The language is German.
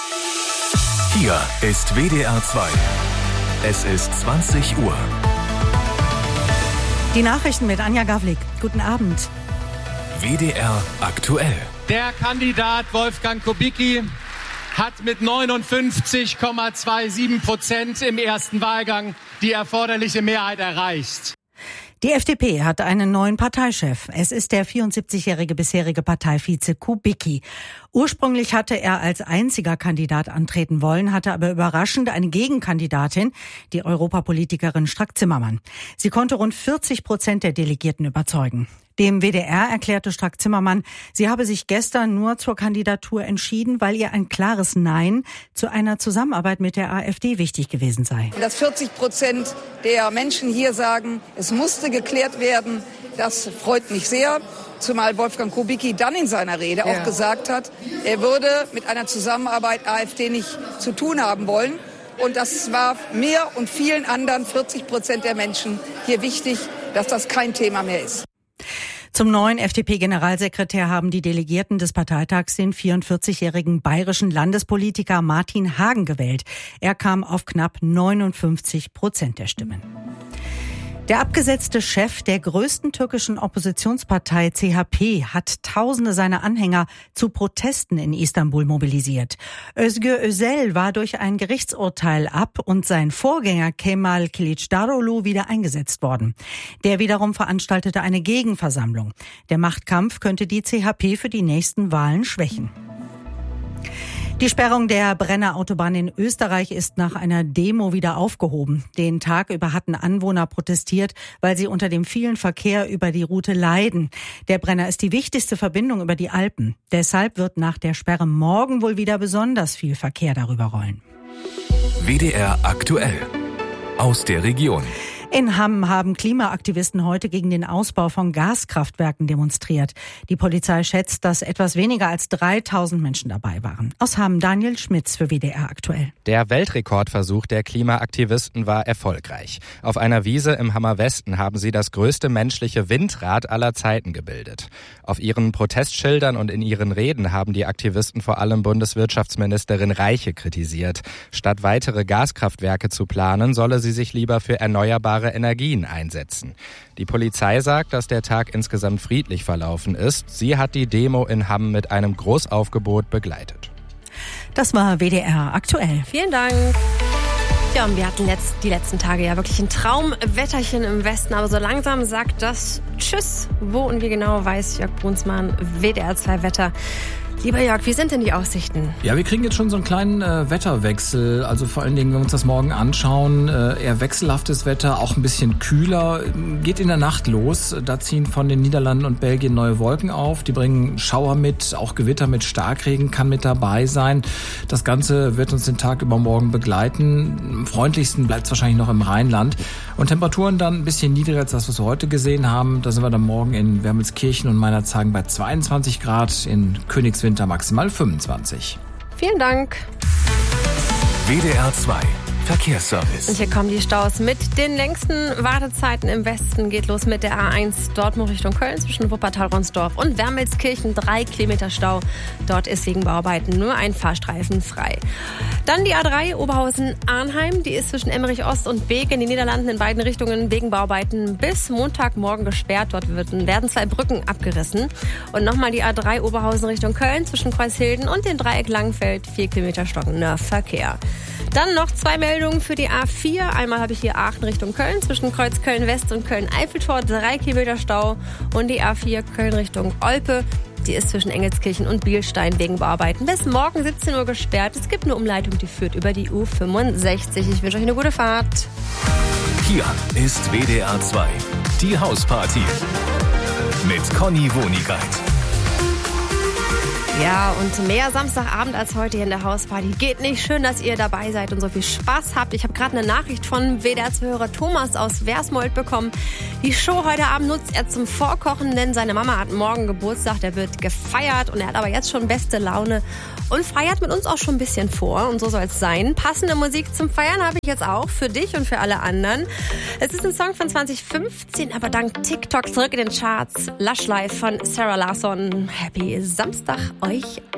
Hier ist WDR 2. Es ist 20 Uhr. Die Nachrichten mit Anja Gawlik. Guten Abend. WDR aktuell. Der Kandidat Wolfgang Kubicki hat mit 59,27% im ersten Wahlgang die erforderliche Mehrheit erreicht. Die FDP hat einen neuen Parteichef. Es ist der 74-jährige bisherige Parteivize Kubicki. Ursprünglich hatte er als einziger Kandidat antreten wollen, hatte aber überraschend eine Gegenkandidatin, die Europapolitikerin Strack-Zimmermann. Sie konnte rund 40% der Delegierten überzeugen. Dem WDR erklärte Strack-Zimmermann, sie habe sich gestern nur zur Kandidatur entschieden, weil ihr ein klares Nein zu einer Zusammenarbeit mit der AfD wichtig gewesen sei. Dass 40% der Menschen hier sagen, es musste geklärt werden, das freut mich sehr. Zumal Wolfgang Kubicki dann in seiner Rede auch gesagt hat, er würde mit einer Zusammenarbeit AfD nicht zu tun haben wollen. Und das war mir und vielen anderen 40% der Menschen hier wichtig, dass das kein Thema mehr ist. Zum neuen FDP-Generalsekretär haben die Delegierten des Parteitags den 44-jährigen bayerischen Landespolitiker Martin Hagen gewählt. Er kam auf knapp 59% der Stimmen. Der abgesetzte Chef der größten türkischen Oppositionspartei CHP hat Tausende seiner Anhänger zu Protesten in Istanbul mobilisiert. Özgür Özel war durch ein Gerichtsurteil ab und sein Vorgänger Kemal Kılıçdaroğlu wieder eingesetzt worden. Der wiederum veranstaltete eine Gegenversammlung. Der Machtkampf könnte die CHP für die nächsten Wahlen schwächen. Die Sperrung der Brenner Autobahn in Österreich ist nach einer Demo wieder aufgehoben. Den Tag über hatten Anwohner protestiert, weil sie unter dem vielen Verkehr über die Route leiden. Der Brenner ist die wichtigste Verbindung über die Alpen. Deshalb wird nach der Sperre morgen wohl wieder besonders viel Verkehr darüber rollen. WDR aktuell. Aus der Region. In Hamm haben Klimaaktivisten heute gegen den Ausbau von Gaskraftwerken demonstriert. Die Polizei schätzt, dass etwas weniger als 3000 Menschen dabei waren. Aus Hamm Daniel Schmitz für WDR aktuell. Der Weltrekordversuch der Klimaaktivisten war erfolgreich. Auf einer Wiese im Hammer Westen haben sie das größte menschliche Windrad aller Zeiten gebildet. Auf ihren Protestschildern und in ihren Reden haben die Aktivisten vor allem Bundeswirtschaftsministerin Reiche kritisiert. Statt weitere Gaskraftwerke zu planen, solle sie sich lieber für erneuerbare Energien einsetzen. Die Polizei sagt, dass der Tag insgesamt friedlich verlaufen ist. Sie hat die Demo in Hamm mit einem Großaufgebot begleitet. Das war WDR aktuell. Vielen Dank. Ja, und wir hatten die letzten Tage ja wirklich ein Traumwetterchen im Westen, aber so langsam sagt das Tschüss. Wo und wie genau, weiß Jörg Brunsmann, WDR 2 Wetter. Lieber Jörg, wie sind denn die Aussichten? Ja, wir kriegen jetzt schon so einen kleinen Wetterwechsel. Also vor allen Dingen, wenn wir uns das morgen anschauen, eher wechselhaftes Wetter, auch ein bisschen kühler. Geht in der Nacht los. Da ziehen von den Niederlanden und Belgien neue Wolken auf. Die bringen Schauer mit, auch Gewitter mit Starkregen kann mit dabei sein. Das Ganze wird uns den Tag über morgen begleiten. Am freundlichsten bleibt es wahrscheinlich noch im Rheinland. Und Temperaturen dann ein bisschen niedriger als das, was wir heute gesehen haben. Da sind wir dann morgen in Wermelskirchen und Meinerzhagen bei 22 Grad, in Königswinter maximal 25. Vielen Dank. WDR 2 Verkehrsservice. Und hier kommen die Staus mit den längsten Wartezeiten im Westen. Geht los mit der A1 Dortmund Richtung Köln zwischen Wuppertal-Ronsdorf und Wermelskirchen. 3 Kilometer Stau. Dort ist wegen Bauarbeiten nur ein Fahrstreifen frei. Dann die A3 Oberhausen-Arnheim. Die ist zwischen Emmerich-Ost und Beek in den Niederlanden in beiden Richtungen wegen Bauarbeiten bis Montagmorgen gesperrt. Dort werden 2 Brücken abgerissen. Und nochmal die A3 Oberhausen Richtung Köln zwischen Kreuzhilden und dem Dreieck Langenfeld. 4 Kilometer stockender Verkehr. Dann noch 2 Meldungen für die A4. Einmal habe ich hier Aachen Richtung Köln zwischen Kreuz Köln-West und Köln-Eiffeltor. 3 Kilometer Stau. Und die A4 Köln Richtung Olpe. Die ist zwischen Engelskirchen und Bielstein wegen Bauarbeiten bis morgen 17 Uhr gesperrt. Es gibt eine Umleitung, die führt über die U65. Ich wünsche euch eine gute Fahrt. Hier ist WDR 2, die Hausparty mit Conny Wonigkeit. Ja, und mehr Samstagabend als heute hier in der Hausparty geht nicht. Schön, dass ihr dabei seid und so viel Spaß habt. Ich habe gerade eine Nachricht von WDR-Hörer Thomas aus Wersmold bekommen. Die Show heute Abend nutzt er zum Vorkochen, denn seine Mama hat morgen Geburtstag. Der wird gefeiert und er hat aber jetzt schon beste Laune und feiert mit uns auch schon ein bisschen vor. Und so soll es sein. Passende Musik zum Feiern habe ich jetzt auch für dich und für alle anderen. Es ist ein Song von 2015, aber dank TikTok zurück in den Charts. Lush Life von Sarah Larsson. Happy Samstag euch